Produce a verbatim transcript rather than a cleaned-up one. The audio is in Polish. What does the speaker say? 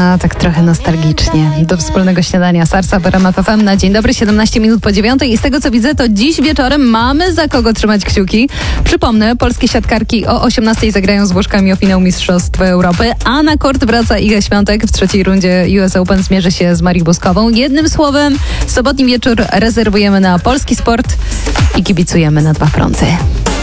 A, tak trochę nostalgicznie. Do wspólnego śniadania Sarsa w R M F F M na dzień dobry, siedemnaście minut po dziewiątej. I z tego co widzę, to dziś wieczorem mamy za kogo trzymać kciuki. Przypomnę, polskie siatkarki o osiemnastej zagrają z Włoszkami o finał Mistrzostw Europy, a na kort wraca Iga Świątek. W trzeciej rundzie U S Open zmierzy się z Marią Boskową. Jednym słowem, sobotni wieczór rezerwujemy na polski sport i kibicujemy na dwa fronty.